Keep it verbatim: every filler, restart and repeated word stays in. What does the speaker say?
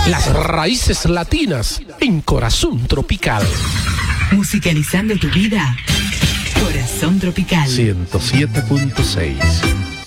Las raíces latinas en Corazón Tropical. Musicalizando tu vida, Corazón Tropical. ciento siete punto seis.